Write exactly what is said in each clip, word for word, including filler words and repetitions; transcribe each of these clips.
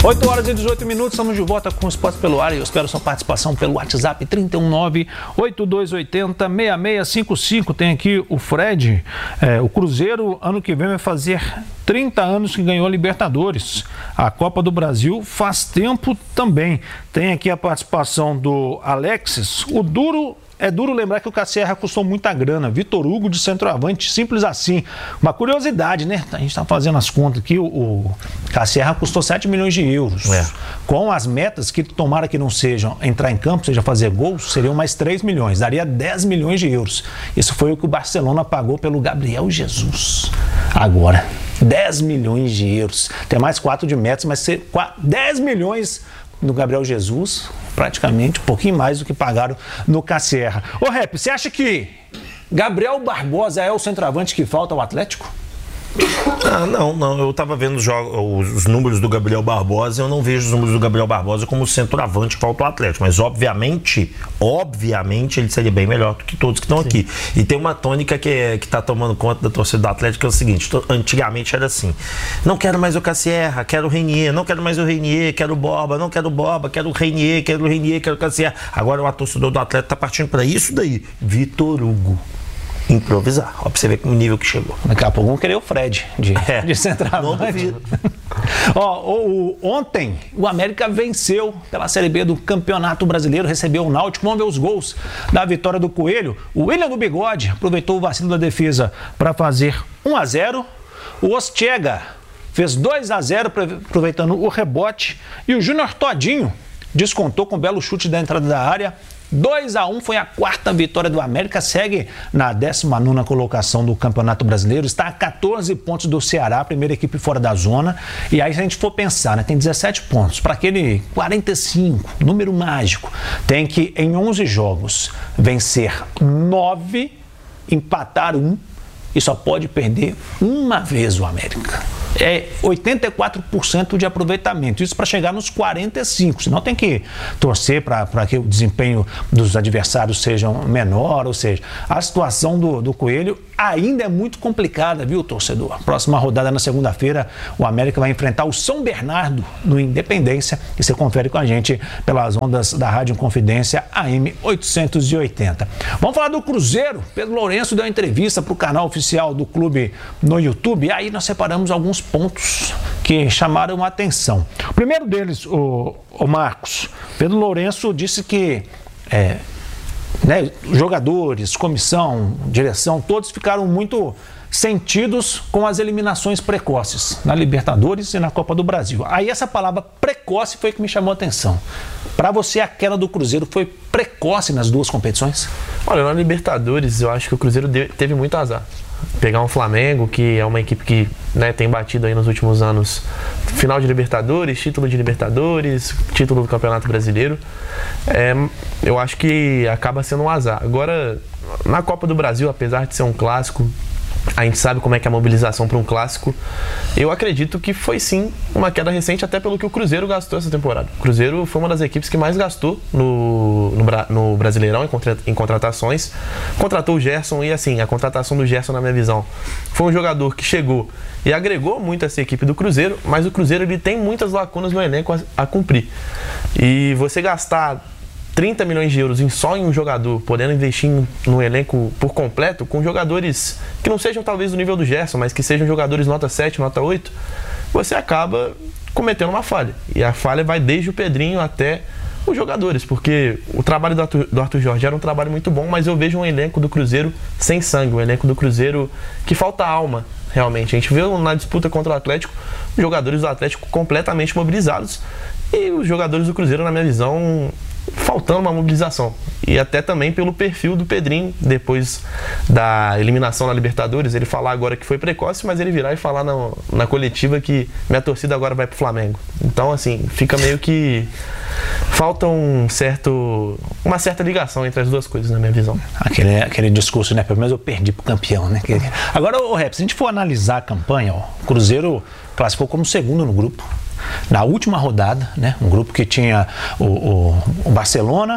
oito horas e dezoito minutos, estamos de volta com o Esporte pelo Ar e eu espero sua participação pelo WhatsApp trinta e um nove, oito dois oito zero, seis seis cinco cinco. Tem aqui o Fred, é, o Cruzeiro ano que vem vai fazer trinta anos que ganhou a Libertadores. A Copa do Brasil faz tempo também. Tem aqui a participação do Alexis. O duro... É duro lembrar que o Cassierra custou muita grana. Vitor Hugo de centroavante, simples assim. Uma curiosidade, né? A gente está fazendo as contas aqui. O, o Cassierra custou sete milhões de euros. É. Com as metas que tomara que não sejam entrar em campo, seja fazer gols, seriam mais três milhões. Daria dez milhões de euros. Isso foi o que o Barcelona pagou pelo Gabriel Jesus. Agora, dez milhões de euros. Tem mais quatro de metas, mas ser dez milhões no Gabriel Jesus, praticamente um pouquinho mais do que pagaram no Cassierra. Ô Rep, você acha que Gabriel Barbosa é o centroavante que falta ao Atlético? Ah, não, não. Eu tava vendo os, jogos, os números do Gabriel Barbosa, eu não vejo os números do Gabriel Barbosa como centroavante que falta ao Atlético, mas obviamente, obviamente ele seria bem melhor do que todos que estão aqui. E tem uma tônica que, é, que tá tomando conta da torcida do Atlético, que é o seguinte: antigamente era assim: não quero mais o Cassierra, quero o Reinier, não quero mais o Reinier, quero o Borba, não quero o Borba, quero o Reinier, quero o Reinier, quero o Cassierra. Agora o torcedor do Atlético tá partindo para isso daí, Vitor Hugo. Improvisar. Ó, pra você ver o nível que chegou. Daqui a pouco vamos querer o Fred de, é. de centroavante. Ó, o, o, ontem o América venceu pela Série B do Campeonato Brasileiro, recebeu o Náutico. Vamos ver os gols da vitória do Coelho. O William do Bigode aproveitou o vacilo da defesa para fazer um a zero. O Ostega fez dois a zero, aproveitando o rebote. E o Júnior Todinho descontou com um belo chute da entrada da área. dois a um foi a quarta vitória do América, segue na décima nona colocação do Campeonato Brasileiro, está a catorze pontos do Ceará, a primeira equipe fora da zona. E aí, se a gente for pensar, né, tem dezessete pontos, para aquele quarenta e cinco, número mágico, tem que em onze jogos vencer nove, empatar um e só pode perder uma vez o América. É oitenta e quatro por cento de aproveitamento, isso para chegar nos quarenta e cinco por cento, senão tem que torcer para que o desempenho dos adversários seja menor, ou seja, a situação do, do Coelho ainda é muito complicada, viu, torcedor? Próxima rodada na segunda-feira, o América vai enfrentar o São Bernardo no Independência, e você confere com a gente pelas ondas da Rádio Confidência A M oitocentos e oitenta. Vamos falar do Cruzeiro. Pedro Lourenço deu uma entrevista para o canal oficial do clube no YouTube, e aí nós separamos alguns pontos que chamaram a atenção. O primeiro deles, o, o Marcos, Pedro Lourenço disse que é, né, jogadores, comissão, direção, todos ficaram muito sentidos com as eliminações precoces na Libertadores e na Copa do Brasil. Aí essa palavra precoce foi que me chamou a atenção. Para você, a queda do Cruzeiro foi precoce nas duas competições? Olha, na Libertadores eu acho que o Cruzeiro teve muito azar. Pegar um Flamengo, que é uma equipe que, né, tem batido aí nos últimos anos final de Libertadores, título de Libertadores, título do Campeonato Brasileiro, é, eu acho que acaba sendo um azar. Agora, na Copa do Brasil, apesar de ser um clássico, a gente sabe como é que é a mobilização para um clássico. Eu acredito que foi sim uma queda recente, até pelo que o Cruzeiro gastou essa temporada. O Cruzeiro foi uma das equipes que mais gastou no, no, no Brasileirão em, contra, em contratações. Contratou o Gerson e, assim, a contratação do Gerson, na minha visão, foi um jogador que chegou e agregou muito essa equipe do Cruzeiro, mas o Cruzeiro ele tem muitas lacunas no elenco a, a cumprir. E você gastar trinta milhões de euros em só em um jogador, podendo investir no elenco por completo, com jogadores que não sejam talvez do nível do Gerson, mas que sejam jogadores nota sete, nota oito, você acaba cometendo uma falha. E a falha vai desde o Pedrinho até os jogadores, porque o trabalho do Arthur, do Arthur Jorge era um trabalho muito bom, mas eu vejo um elenco do Cruzeiro sem sangue, um elenco do Cruzeiro que falta alma, realmente. A gente vê na disputa contra o Atlético, os jogadores do Atlético completamente mobilizados e os jogadores do Cruzeiro, na minha visão, faltando uma mobilização. E até também pelo perfil do Pedrinho, depois da eliminação na Libertadores, ele falar agora que foi precoce, mas ele virar e falar na, na coletiva que minha torcida agora vai pro Flamengo. Então, assim, fica meio que falta um certo, uma certa ligação entre as duas coisas, na minha visão. Aquele, aquele discurso, né? Pelo menos eu perdi pro campeão, né? Agora, o Rep, se a gente for analisar a campanha, ó, o Cruzeiro classificou como segundo no grupo. Na última rodada, né, um grupo que tinha o, o, o Barcelona,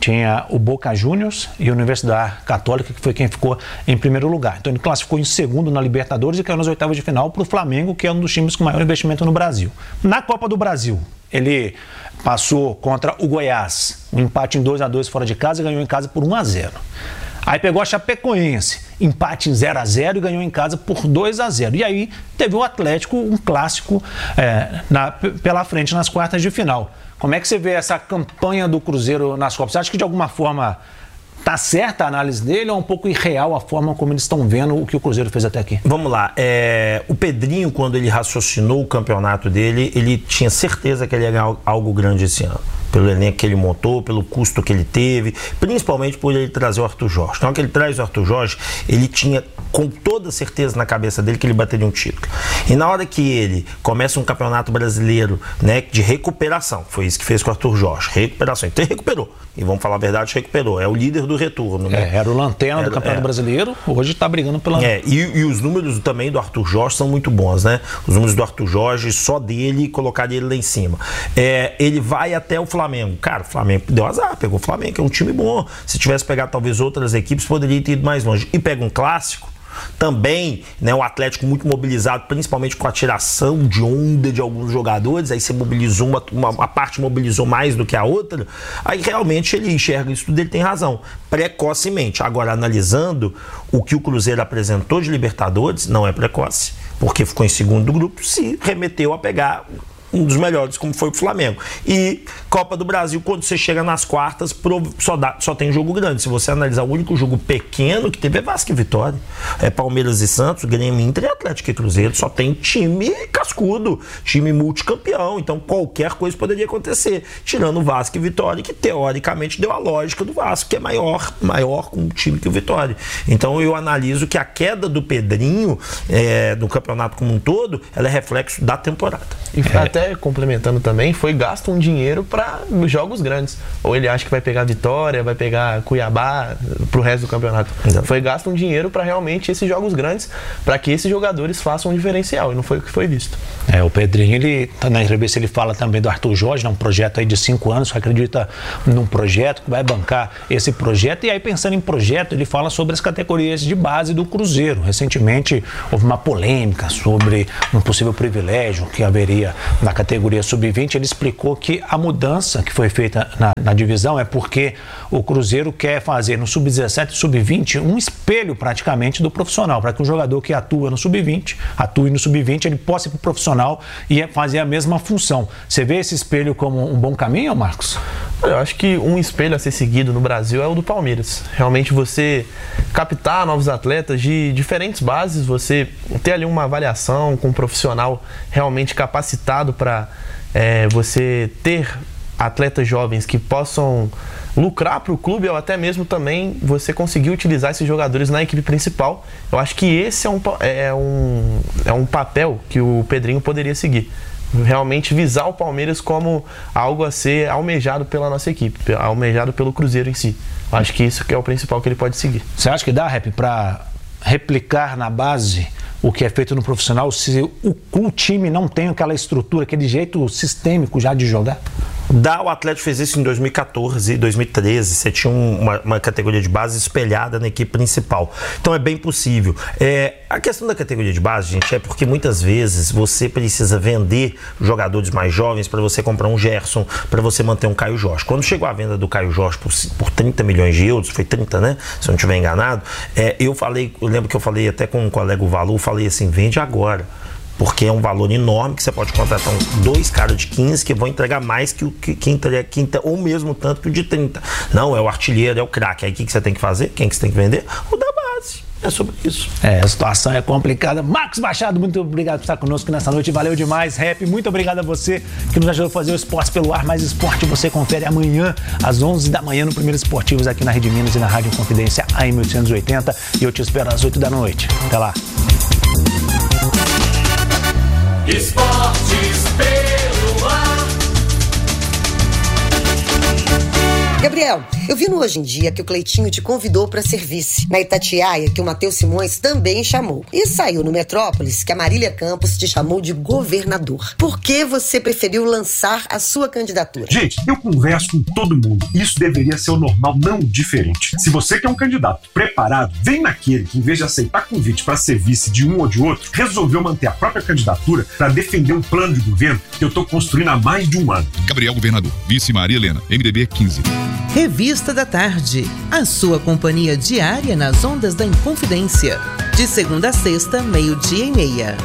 tinha o Boca Juniors e a Universidade Católica, que foi quem ficou em primeiro lugar. Então ele classificou em segundo na Libertadores e caiu nas oitavas de final para o Flamengo, que é um dos times com maior investimento no Brasil. Na Copa do Brasil, ele passou contra o Goiás, um empate em dois a dois fora de casa e ganhou em casa por um a zero. Aí pegou a Chapecoense, empate em zero a zero e ganhou em casa por dois a zero. E aí teve o Atlético, um clássico é, na, pela frente nas quartas de final. Como é que você vê essa campanha do Cruzeiro nas Copas? Você acha que de alguma forma está certa a análise dele ou é um pouco irreal a forma como eles estão vendo o que o Cruzeiro fez até aqui? Vamos lá. É, o Pedrinho, quando ele raciocinou o campeonato dele, ele tinha certeza que ele ia ganhar algo grande esse ano. Pelo elenco que ele montou, pelo custo que ele teve, principalmente por ele trazer o Arthur Jorge. Então, que ele traz o Arthur Jorge, ele tinha com toda certeza na cabeça dele que ele bateria um título. E na hora que ele começa um campeonato brasileiro, né, de recuperação, foi isso que fez com o Arthur Jorge, recuperação. Então ele recuperou. E vamos falar a verdade, recuperou. É o líder do retorno. Né? É, era o lanterna era, do Campeonato é. Brasileiro, hoje está brigando pela... É, e, e os números também do Arthur Jorge são muito bons, né? Os números do Arthur Jorge, só dele, colocaria ele lá em cima. É, ele vai até o Flamengo. Cara, o Flamengo deu azar, pegou o Flamengo, que é um time bom. Se tivesse pegado talvez outras equipes, poderia ter ido mais longe. E pega um clássico, também, né, o Atlético muito mobilizado, principalmente com a tiração de onda de alguns jogadores, aí você mobilizou, uma, uma, uma parte mobilizou mais do que a outra, aí realmente ele enxerga isso tudo, ele tem razão, precocemente. Agora, analisando o que o Cruzeiro apresentou de Libertadores, não é precoce, porque ficou em segundo do grupo, se remeteu a pegar um dos melhores, como foi o Flamengo. E Copa do Brasil, quando você chega nas quartas, só, dá, só tem jogo grande. Se você analisar, o único jogo pequeno que teve é Vasco e Vitória. É Palmeiras e Santos, Grêmio, Inter e Atlético e Cruzeiro. Só tem time cascudo, time multicampeão. Então qualquer coisa poderia acontecer. Tirando o Vasco e Vitória, que teoricamente deu a lógica do Vasco, que é maior, maior com o time que o Vitória. Então eu analiso que a queda do Pedrinho é, no campeonato como um todo, ela é reflexo da temporada. E é. até complementando também, foi gasto um dinheiro para jogos grandes. Ou ele acha que vai pegar Vitória, vai pegar Cuiabá pro resto do campeonato. Exato. Foi gasto um dinheiro para realmente esses jogos grandes, para que esses jogadores façam um diferencial, e não foi o que foi visto. É, o Pedrinho, ele na entrevista ele fala também do Arthur Jorge, né, um projeto aí de cinco anos, que acredita num projeto, que vai bancar esse projeto, e aí pensando em projeto, ele fala sobre as categorias de base do Cruzeiro. Recentemente houve uma polêmica sobre um possível privilégio que haveria na categoria sub vinte, ele explicou que a mudança que foi feita na, na divisão é porque o Cruzeiro quer fazer no sub dezessete e sub vinte um espelho praticamente do profissional, para que o jogador que atua no sub vinte, atue no sub vinte, ele possa ir para o profissional e fazer a mesma função. Você vê esse espelho como um bom caminho, Marcos? Eu acho que um espelho a ser seguido no Brasil é o do Palmeiras. Realmente você captar novos atletas de diferentes bases, você ter ali uma avaliação com um profissional realmente capacitado para é, você ter atletas jovens que possam lucrar para o clube, ou até mesmo também você conseguir utilizar esses jogadores na equipe principal. Eu acho que esse é um, é um, é um papel que o Pedrinho poderia seguir. Realmente visar o Palmeiras como algo a ser almejado pela nossa equipe, almejado pelo Cruzeiro em si. Eu acho que isso que é o principal que ele pode seguir. Você acha que dá, Rep, para replicar na base o que é feito no profissional, se o, o time não tem aquela estrutura, aquele jeito sistêmico já de jogar? Dá, o Atlético fez isso em dois mil e catorze, dois mil e treze, você tinha uma, uma categoria de base espelhada na equipe principal. Então é bem possível. É, a questão da categoria de base, gente, é porque muitas vezes você precisa vender jogadores mais jovens para você comprar um Gerson, para você manter um Caio Jorge. Quando chegou a venda do Caio Jorge por, por trinta milhões de euros, foi trinta, né? Se eu não estiver enganado, é, eu falei, eu lembro que eu falei até com um colega o valor, falei assim, vende agora. Porque é um valor enorme que você pode contratar dois caras de quinze que vão entregar mais que o que, que entrega, que, ou mesmo tanto que o de trinta. Não, é o artilheiro, é o craque. Aí o que, que você tem que fazer? Quem que você tem que vender? O da base. É sobre isso. É, a situação é complicada. Marcos Machado, muito obrigado por estar conosco nessa noite. Valeu demais, Rep. Muito obrigado a você que nos ajudou a fazer o Esporte pelo Ar. Mais esporte você confere amanhã, às onze da manhã, no Primeiro Esportivos, aqui na Rede Minas e na Rádio Confidência A M oitocentos e oitenta. E eu te espero às oito da noite. Até lá. Esportes pelo Ar. Gabriel, eu vi no Hoje em Dia que o Cleitinho te convidou para ser vice. Na Itatiaia, que o Matheus Simões também chamou. E saiu no Metrópolis que a Marília Campos te chamou de governador. Por que você preferiu lançar a sua candidatura? Gente, eu converso com todo mundo. Isso deveria ser o normal, não o diferente. Se você quer um candidato preparado, vem naquele que, em vez de aceitar convite para ser vice de um ou de outro, resolveu manter a própria candidatura para defender um plano de governo que eu estou construindo há mais de um ano. Gabriel Governador, vice Maria Helena, M D B quinze. Revista da Tarde, a sua companhia diária nas ondas da Inconfidência. De segunda a sexta, meio-dia e meia.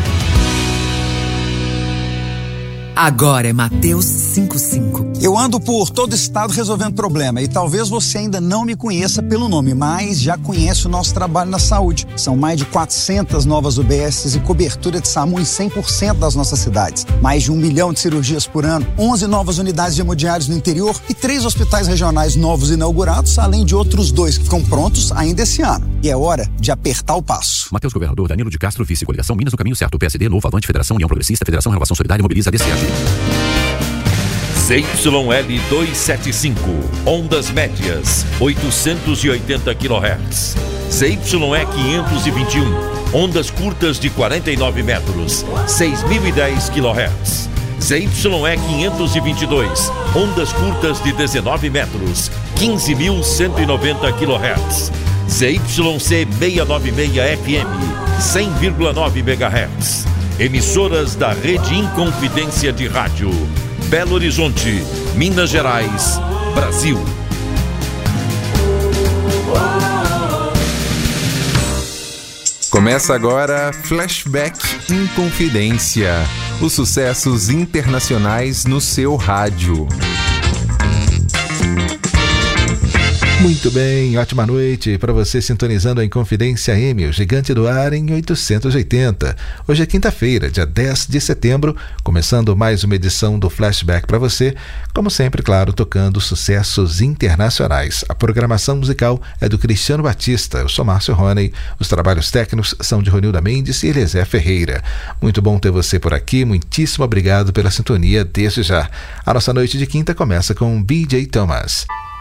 Agora é Mateus cinco cinco. Eu ando por todo o estado resolvendo problema e talvez você ainda não me conheça pelo nome, mas já conhece o nosso trabalho na saúde. São mais de quatrocentas novas U B S e cobertura de SAMU em cem por cento das nossas cidades. Mais de um milhão de cirurgias por ano, onze novas unidades de hemodiálise no interior e três hospitais regionais novos inaugurados, além de outros dois que ficam prontos ainda esse ano. E é hora de apertar o passo. Mateus Governador, Danilo de Castro, vice coligação Minas no caminho certo, P S D, Novo, Avante, Federação, União Progressista, Federação Renovação Solidária, Mobiliza, D C A G. Z Y L duzentos e setenta e cinco, ondas médias, oitocentos e oitenta quilohertz. Z Y E quinhentos e vinte e um, ondas curtas de quarenta e nove metros, seis mil e dez quilohertz. Z Y E quinhentos e vinte e dois, ondas curtas de dezenove metros, quinze mil cento e noventa quilohertz. Z Y C seiscentos e noventa e seis F M, cem vírgula nove megahertz. Emissoras da Rede Inconfidência de Rádio. Belo Horizonte, Minas Gerais, Brasil. Começa agora Flashback Inconfidência. Os sucessos internacionais no seu rádio. Muito bem, ótima noite para você sintonizando a Inconfidência M, o gigante do ar em oitocentos e oitenta. Hoje é quinta-feira, dia dez de setembro, começando mais uma edição do Flashback para você, como sempre, claro, tocando sucessos internacionais. A programação musical é do Cristiano Batista, eu sou Márcio Roney, os trabalhos técnicos são de Ronilda Mendes e Eliezer Ferreira. Muito bom ter você por aqui, muitíssimo obrigado pela sintonia desde já. A nossa noite de quinta começa com B J Thomas.